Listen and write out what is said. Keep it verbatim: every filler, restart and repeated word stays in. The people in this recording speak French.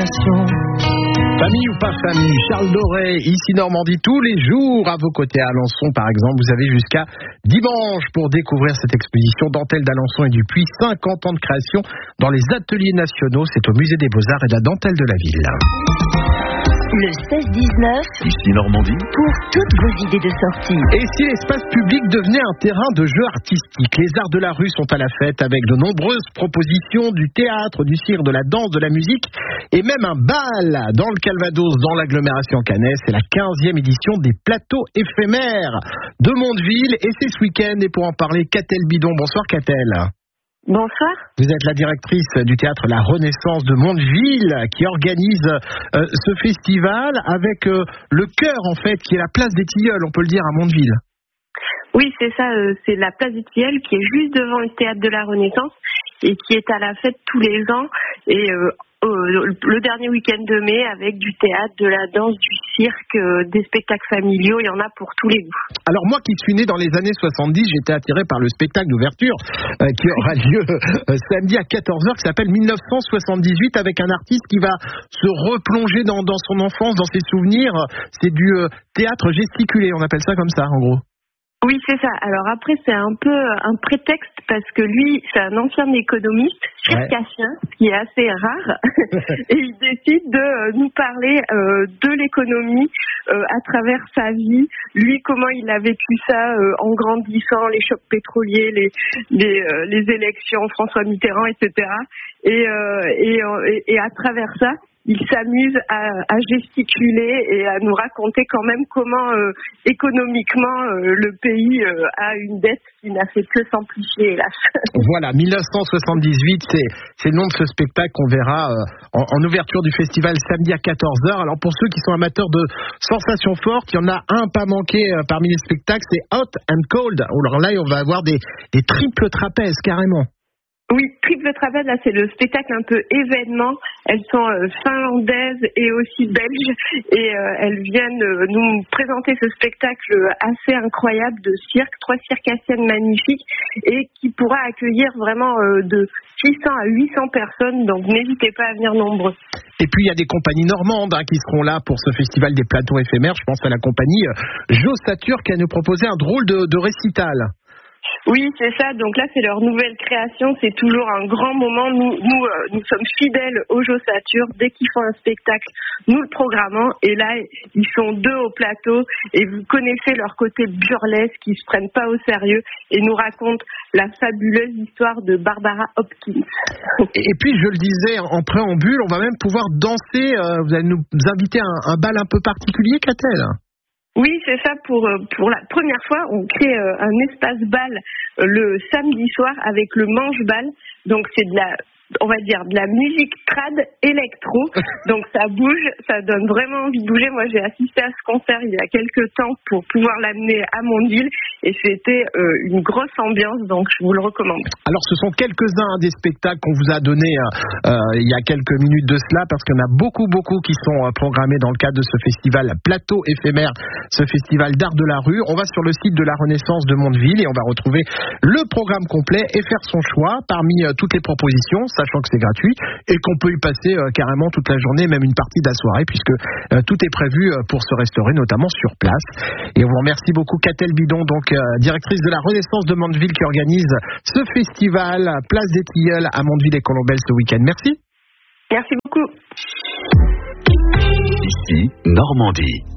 création. Famille ou pas famille, Charles Doré, ici Normandie, tous les jours à vos côtés à Alençon par exemple. Vous avez jusqu'à dimanche pour découvrir cette exposition Dentelle d'Alençon et du Puy, cinquante ans de création dans les ateliers nationaux. C'est au musée des Beaux-Arts et de la dentelle de la ville. Le seize dix-neuf, ici Normandie, pour toutes vos idées de sortie. Et si l'espace public devenait un terrain de jeu artistique? Les arts de la rue sont à la fête avec de nombreuses propositions, du théâtre, du cirque, de la danse, de la musique et même un bal dans le Calvados, dans l'agglomération caennaise. C'est la quinzième édition des plateaux éphémères de Mondeville et c'est ce week-end. Et pour en parler, Catel Bidon. Bonsoir Catel. Bonsoir. Vous êtes la directrice du théâtre La Renaissance de Mondeville qui organise euh, ce festival avec euh, le cœur en fait qui est la place des Tilleuls, on peut le dire, à Mondeville. Oui, c'est ça, euh, c'est la place des Tilleuls qui est juste devant le théâtre de la Renaissance et qui est à la fête tous les ans et euh, euh, le dernier week-end de mai avec du théâtre, de la danse, du cirque, euh, des spectacles familiaux, il y en a pour tous les goûts. Alors moi qui suis né dans les années soixante-dix, j'étais attiré par le spectacle d'ouverture euh, qui aura lieu euh, samedi à quatorze heures qui s'appelle mille neuf cent soixante-dix-huit avec un artiste qui va se replonger dans, dans son enfance, dans ses souvenirs. C'est du euh, théâtre gesticulé, on appelle ça comme ça en gros. Oui, c'est ça. Alors après, c'est un peu un prétexte parce que lui, c'est un ancien économiste, circassien, ouais. Ce qui est assez rare, et il décide de nous parler euh, de l'économie euh, à travers sa vie, lui, comment il a vécu ça euh, en grandissant, les chocs pétroliers, les les, euh, les élections, François Mitterrand, et cetera. Et, euh, et, et, et à travers ça, il s'amuse à, à gesticuler et à nous raconter quand même comment euh, économiquement euh, le pays euh, a une dette qui n'a fait que s'amplifier, hélas. Voilà, mille neuf cent soixante-dix-huit, c'est, c'est le nom de ce spectacle qu'on verra euh, en, en ouverture du festival samedi à quatorze heures. Alors pour ceux qui sont amateurs de sensations fortes, il y en a un pas manqué euh, parmi les spectacles, c'est Hot and Cold. Alors là, on va avoir des, des triples trapèzes carrément. Oui, triple trapèze, là c'est le spectacle un peu événement. Elles sont euh, finlandaises et aussi belges et euh, elles viennent euh, nous présenter ce spectacle assez incroyable de cirque, trois circassiennes magnifiques et qui pourra accueillir vraiment euh, de six cents à huit cents personnes, donc n'hésitez pas à venir nombreux. Et puis il y a des compagnies normandes hein, qui seront là pour ce festival des plateaux éphémères. Je pense à la compagnie euh, Jossature qui a nous proposé un drôle de, de récital. Oui, c'est ça. Donc là, c'est leur nouvelle création. C'est toujours un grand moment. Nous, nous, euh, nous sommes fidèles aux Jossature. Dès qu'ils font un spectacle, nous le programmons. Et là, ils sont deux au plateau. Et vous connaissez leur côté burlesque. Ils se prennent pas au sérieux et nous racontent la fabuleuse histoire de Barbara Hopkins. Et puis, je le disais en préambule, on va même pouvoir danser. Euh, vous allez nous inviter à un, un bal un peu particulier, Catel. Oui, c'est ça. Pour pour la première fois, on crée euh, un espace bal euh, le samedi soir avec le manche bal. Donc c'est de la, on va dire, de la musique trad électro. Donc ça bouge, ça donne vraiment envie de bouger. Moi, j'ai assisté à ce concert il y a quelques temps pour pouvoir l'amener à Mondeville et c'était euh, une grosse ambiance. Donc je vous le recommande. Alors ce sont quelques-uns des spectacles qu'on vous a donnés euh, euh, il y a quelques minutes de cela parce qu'il y en a beaucoup, beaucoup qui sont euh, programmés dans le cadre de ce festival Plateau éphémère, ce festival d'art de la rue. On va sur le site de la Renaissance de Mondeville et on va retrouver le programme complet et faire son choix parmi euh, toutes les propositions, sachant que c'est gratuit et qu'on peut y passer euh, carrément toute la journée, même une partie de la soirée, puisque euh, tout est prévu euh, pour se restaurer, notamment sur place. Et on vous remercie beaucoup, Catel Bidon, donc euh, directrice de la Renaissance de Mondeville, qui organise ce festival Place des Tilleuls à Mondeville et Colombelles ce week-end. Merci. Merci beaucoup. Ici, Normandie.